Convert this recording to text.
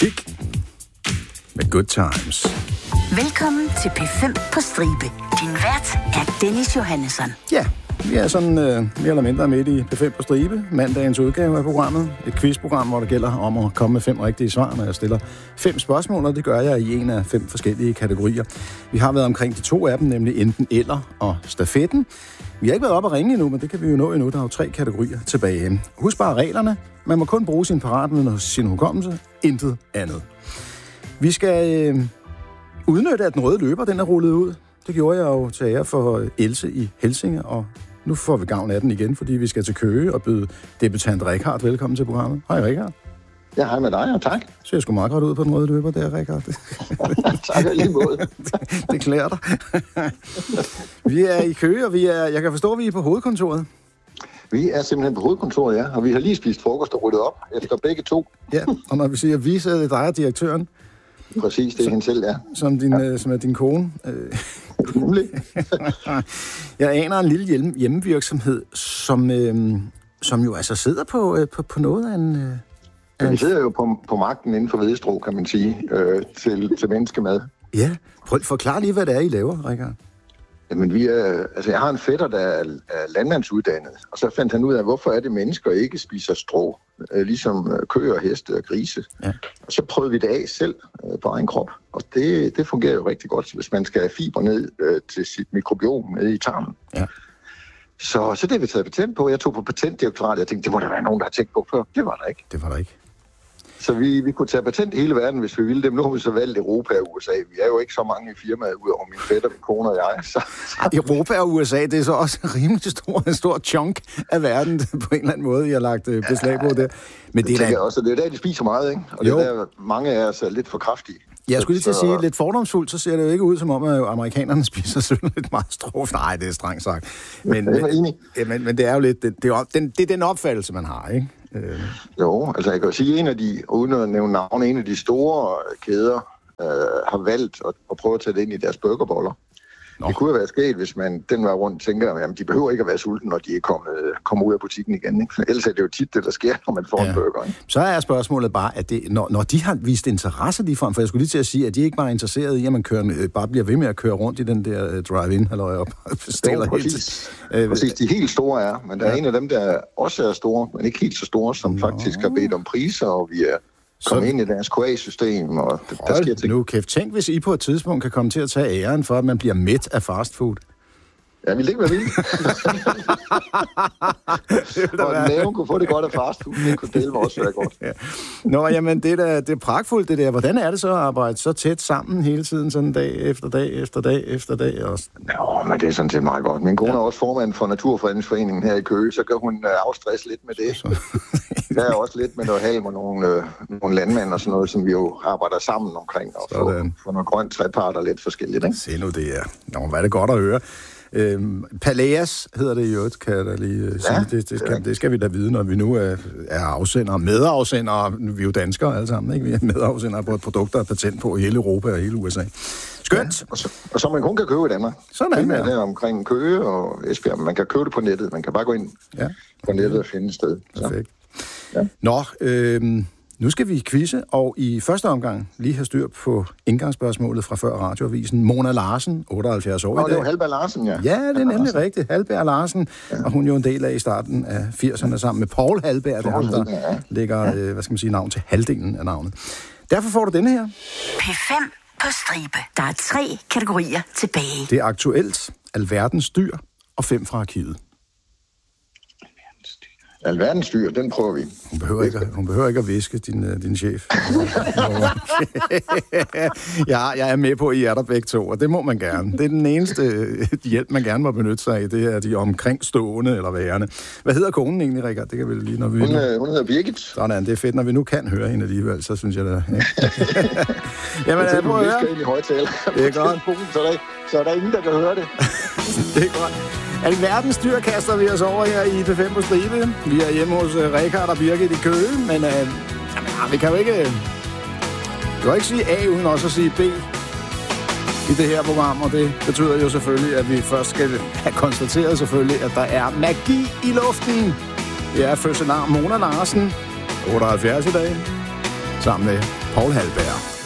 musik med Good Times. Velkommen til P5 på stribe. Din vært er Dennis Johannesson. Ja, vi er sådan mere eller mindre midt i P5 på stribe. Mandagens udgave af programmet. Et quizprogram, hvor det gælder om at komme med 5 rigtige svar, når jeg stiller 5 spørgsmål, og det gør jeg i en af 5 forskellige kategorier. Vi har været omkring de 2 af dem, nemlig enten eller og stafetten. Vi har ikke været op at ringe endnu, men det kan vi jo nå endnu. Der er jo 3 kategorier tilbage. Husk bare reglerne. Man må kun bruge sin paratviden og sin hukommelse. Intet andet. Vi skal udnytte, at den røde løber, den er rullet ud. Det gjorde jeg jo til ære for Else i Helsinge, og nu får vi gavn af den igen, fordi vi skal til Køge og byde debutant Richard velkommen til programmet. Hej Richard. Ja, hej med dig, og tak. Så jeg sgu meget godt ud på den røde løber der, Richard. Tak lige måde. det klæder dig. Vi er i Køge, og jeg kan forstå, at vi er på hovedkontoret. Vi er simpelthen på hovedkontoret, ja, og vi har lige spist frokost og ryddet op efter begge 2. Ja, og når vi siger vi, så er det dig og direktøren. Præcis, det er hende selv, ja. Som er din kone. Jeg aner en lille hjemmevirksomhed, som jo altså sidder på noget af en... Vi sidder jo på magten inden for Vedestrå, kan man sige, til menneskemad. Ja, prøv at forklare lige, hvad det er, I laver, Richard. Jamen, jeg har en fætter, der er landmandsuddannet, og så fandt han ud af, hvorfor er det mennesker ikke spiser strå, ligesom køer, heste og grise. Ja. Og så prøvede vi det af selv på egen krop, og det fungerer jo rigtig godt, hvis man skal have fiber ned til sit mikrobiom nede i tarmen. Ja. Så det har vi taget patent på. Jeg tog på patentdirektoratet, jeg tænkte, det må der være nogen, der har tænkt på før. Det var der ikke. Det var der ikke. Så vi kunne tage patent i hele verden, hvis vi ville. Dem nu har vi så valgt Europa og USA. Vi er jo ikke så mange i firmaet, udover min fætter, min kone og jeg. Så. Europa og USA, det er så også en rimelig stor chunk af verden, på en eller anden måde, I har lagt beslag på det. Men det er også, det er der, de spiser meget, ikke? Og det er der, mange af os er lidt for kraftige. Jeg skulle lige til at sige, lidt fordomsfuldt, så ser det jo ikke ud som om, at amerikanerne spiser sådan lidt meget strå. Nej, det er strengt sagt. Men det er jo lidt, det er den opfattelse, man har, ikke? Jo, altså jeg kan jo sige, uden at nævne navn, en af de store kæder har valgt at prøve at tage det ind i deres burgerboller. Nå. Det kunne jo være sket, hvis man den vej rundt tænker, at de behøver ikke at være sulten, når de kommer ud af butikken igen. Ikke? Ellers er det jo tit det, der sker, når man får en burger. Ikke? Så er spørgsmålet bare, at når de har vist interesse ligefrem, for jeg skulle lige til at sige, at de ikke bare er interesseret i, at man bare bliver ved med at køre rundt i den der drive-in, eller op og bestiller helt. Præcis, de helt store er, men der er en af dem, der også er store, men ikke helt så store, som faktisk har bedt om priser, og vi er komme ind i deres QA-system, og der sker ting. Nu kæft, tænk, hvis I på et tidspunkt kan komme til at tage æren for, at man bliver mæt af fastfood. Ja, vi ligger med vildt. Og næven kunne få det godt af fastfood, det kunne dele også være godt. Ja. Nå, jamen, det er pragtfuldt, det der. Hvordan er det så at arbejde så tæt sammen hele tiden, sådan dag efter dag efter dag efter dag? Også? Nå, men det er sådan set meget godt. Min kone er også formand for Naturfredningsforeningen her i Køge, så kan hun afstresse lidt med det. Der er også lidt med noget halm og nogle landmænd og sådan noget, som vi jo arbejder sammen omkring, og få noget grønt trepart og lidt forskelligt, ikke? Se nu det er. Nå, hvad er det godt at høre. Paleas hedder det jo, kan jeg da lige sige. Det skal vi da vide, når vi nu er afsendere, medafsendere. Vi er jo danskere alle sammen, ikke? Vi er medafsendere på et produkt, der er patent på i hele Europa og hele USA. Skønt! Ja, og så man kun kan købe i Danmark. Sådan er det. Der omkring Køge og Esbjerg. Man kan købe det på nettet. Man kan bare gå ind på nettet og finde et sted. Perfekt. Ja. Nå, nu skal vi quizze, og i første omgang lige have styr på indgangsspørgsmålet fra før radioavisen. Mona Larsen, 78 år i dag. Det var Halberg Larsen, ja. Ja, det er nemlig rigtigt. Halberg Larsen, og hun er jo en del af i starten af 80'erne sammen med Paul Halberg, der lægger, navn til halvdelen af navnet. Derfor får du denne her. P5 på stribe. Der er 3 kategorier tilbage. Det er aktuelt, alverdens dyr og 5 fra arkivet. Alverdens dyr, den prøver vi. Hun behøver ikke at viske, din chef. Jeg er med på, at I er der begge 2, og det må man gerne. Det er den eneste hjælp, man gerne må benytte sig af. Det er de omkringstående eller værende. Hvad hedder konen egentlig, Richard? Det kan vi lige, når vi... Hun hedder Birgit. Sådan, det er fedt. Når vi nu kan høre hende alligevel, så synes jeg det. Ja. Jamen, jeg prøver at høre. Det er godt. Så er der ingen, der kan høre det. Det er godt. Alverdens dyr kaster vi os over her i P5 på stribe. Vi er hjemme hos Richard og Birgit i Køge, men vi kan jo ikke... Du kan ikke sige A uden også at sige B i det her program, og det betyder jo selvfølgelig, at vi først skal have konstateret selvfølgelig, at der er magi i luften. Det er fødselar Mona Larsen, 78 i dag. sammen med Paul Halberg.